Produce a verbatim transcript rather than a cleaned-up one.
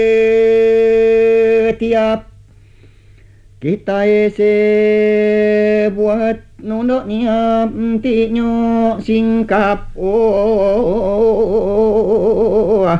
tiap kita se buat nunduknya tinyo singkap oh